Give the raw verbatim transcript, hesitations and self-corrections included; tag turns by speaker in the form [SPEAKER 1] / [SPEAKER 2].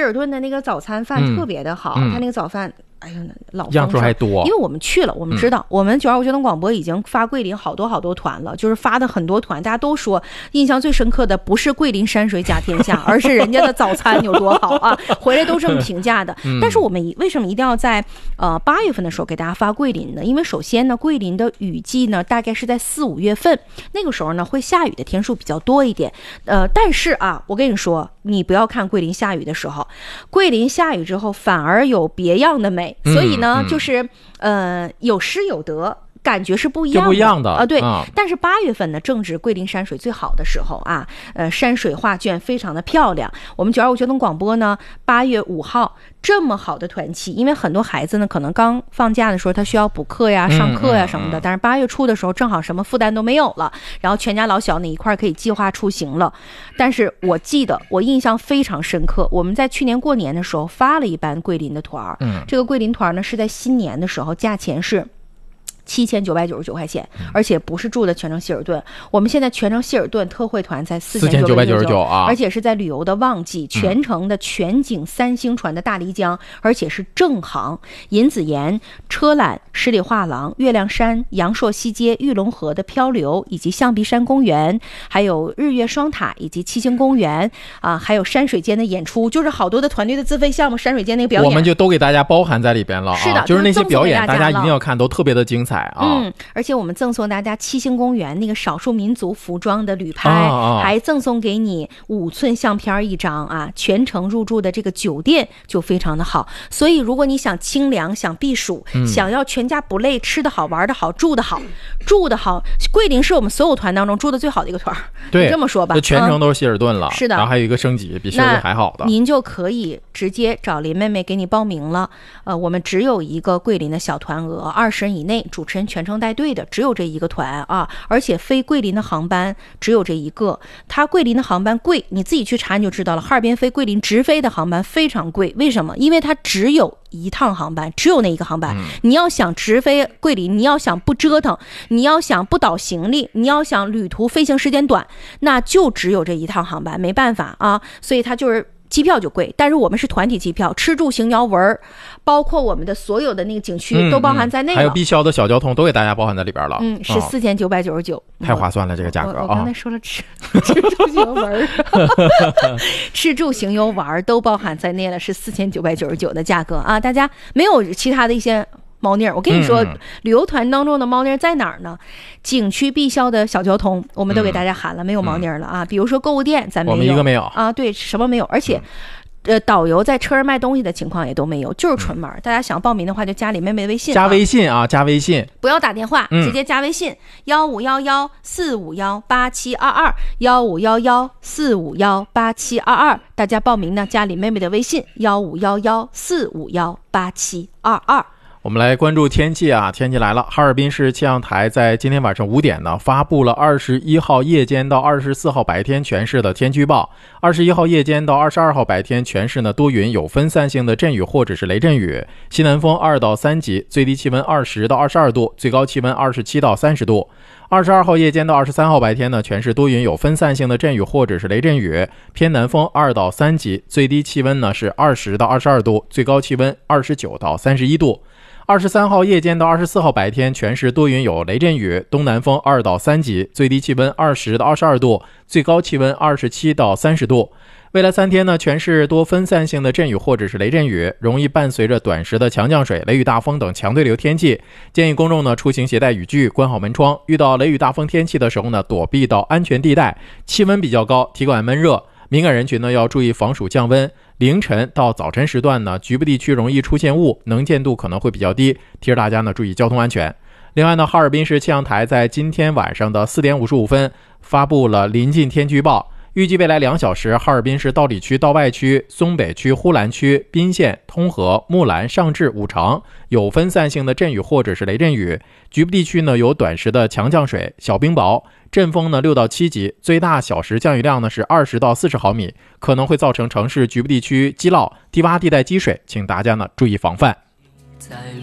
[SPEAKER 1] 尔顿的那个早餐饭特别的好，
[SPEAKER 2] 嗯嗯、
[SPEAKER 1] 他那个早饭。哎呦，老
[SPEAKER 2] 样数还多，
[SPEAKER 1] 因为我们去了，我们知道，嗯、我们九二五交通广播已经发桂林好多好多团了，就是发的很多团，大家都说印象最深刻的不是桂林山水甲天下，而是人家的早餐有多好啊，回来都这么评价的。嗯、但是我们为什么一定要在呃八月份的时候给大家发桂林呢？因为首先呢，桂林的雨季呢大概是在四五月份，那个时候呢会下雨的天数比较多一点。呃，但是啊，我跟你说，你不要看桂林下雨的时候，桂林下雨之后反而有别样的美。所以呢，嗯嗯、就是呃有失有得，感觉是不一样的，
[SPEAKER 2] 不一样的
[SPEAKER 1] 啊。对，
[SPEAKER 2] 啊、
[SPEAKER 1] 但是八月份呢，正值桂林山水最好的时候啊，呃，山水画卷非常的漂亮。我们九二五交通广播呢，八月五号这么好的团期，因为很多孩子呢，可能刚放假的时候他需要补课呀、上课呀什么的，嗯嗯嗯但是八月初的时候正好什么负担都没有了，然后全家老小呢一块可以计划出行了。但是我记得我印象非常深刻，我们在去年过年的时候发了一班桂林的团，嗯，这个桂林团呢是在新年的时候，价钱是七千九百九十九块钱，而且不是住的全程希尔顿。我们现在全程希尔顿特惠团在四千九百九十九
[SPEAKER 2] 啊，
[SPEAKER 1] 而且是在旅游的旺季，全程的全景三星船的大漓江，而且是正航，银子岩、车缆、十里画廊、月亮山、阳朔西街、玉龙河的漂流，以及象鼻山公园，还有日月双塔以及七星公园啊，还有山水间的演出，就是好多的团队的自费项目，山水间那个表演，
[SPEAKER 2] 我们就都给大家包含在里边了啊。
[SPEAKER 1] 是的，
[SPEAKER 2] 就是那些表演，大
[SPEAKER 1] 家
[SPEAKER 2] 家一定要看，都特别的精彩。啊、
[SPEAKER 1] 嗯，而且我们赠送大家七星公园那个少数民族服装的旅拍，
[SPEAKER 2] 啊啊、
[SPEAKER 1] 还赠送给你五寸相片一张啊！全程入住的这个酒店就非常的好，所以如果你想清凉、想避暑、嗯、想要全家不累、吃的好、玩的好、住的好、住的好，桂林是我们所有团当中住的最好的一个团。
[SPEAKER 2] 对，
[SPEAKER 1] 这么说吧，
[SPEAKER 2] 全程都是希尔顿了、
[SPEAKER 1] 嗯，是的，
[SPEAKER 2] 然后还有一个升级比希尔顿还好的，
[SPEAKER 1] 您就可以直接找林妹妹给你报名了。呃，我们只有一个桂林的小团额，二十人以内，主持人全程带队的，只有这一个团啊，而且飞桂林的航班只有这一个。它桂林的航班贵，你自己去查你就知道了。哈尔滨飞桂林直飞的航班非常贵，为什么？因为它只有一趟航班，只有那一个航班。嗯、你要想直飞桂林，你要想不折腾，你要想不倒行李，你要想旅途飞行时间短，那就只有这一趟航班，没办法啊。所以它就是机票就贵，但是我们是团体机票，吃住行摇文，包括我们的所有的那个景区都包含在内了、嗯嗯、
[SPEAKER 2] 还有必销的小交通都给大家包含在里边了。
[SPEAKER 1] 嗯，是四千九百九十九，
[SPEAKER 2] 太划算了，这个价格啊！
[SPEAKER 1] 我刚才说了吃吃住行游玩，吃住行游玩都包含在内了，是四千九百九十九的价格啊！大家没有其他的一些猫腻儿，我跟你说、嗯、旅游团当中的猫腻儿在哪儿呢？景区必销的小交通我们都给大家喊了、嗯、没有猫腻儿了啊、嗯、比如说购物店咱没有，
[SPEAKER 2] 我们一个没有
[SPEAKER 1] 啊，对，什么没有，而且、嗯、呃，导游在车上卖东西的情况也都没有，就是纯门、嗯、大家想报名的话就加李妹妹微信，
[SPEAKER 2] 加微信啊，加微信，
[SPEAKER 1] 不要打电话、嗯、直接加微信幺五幺幺四五幺八七二二幺五幺幺四五幺八七二二，大家报名呢加李妹妹的微信幺五幺幺四五幺八七二二。
[SPEAKER 2] 我们来关注天气啊，天气来了。哈尔滨市气象台在今天晚上五点呢，发布了二十一号夜间到二十四号白天全市的天气预报。二十一号夜间到二十二号白天全市呢多云，有分散性的阵雨或者是雷阵雨，西南风二到三级，最低气温二十到二十二度，最高气温二十七到三十度。二十二号夜间到二十三号白天呢，全市多云，有分散性的阵雨或者是雷阵雨，偏南风二到三级，最低气温呢是二十到二十二度，最高气温二十九到三十一度。二十三号夜间到二十四号白天全市多云有雷阵雨，东南风二到三级，最低气温二十到二十二度，最高气温二十七到三十度。未来三天呢，全市多分散性的阵雨或者是雷阵雨，容易伴随着短时的强降水、雷雨大风等强对流天气。建议公众呢出行携带雨具，关好门窗。遇到雷雨大风天气的时候呢，躲避到安全地带。气温比较高，体感闷热，敏感人群呢要注意防暑降温。凌晨到早晨时段呢，局部地区容易出现雾，能见度可能会比较低，提示大家呢注意交通安全。另外呢，哈尔滨市气象台在今天晚上的四点五十五分发布了临近天气预报。预计未来两小时，哈尔滨市道里区、道外区、松北区、呼兰区、宾县、通河、木兰、上治、五常有分散性的阵雨或者是雷阵雨，局部地区呢有短时的强降水、小冰雹，阵风呢六到七级，最大小时降雨量呢是二十到四十毫米，可能会造成城市局部地区积涝、低洼地带积水，请大家呢注意防范。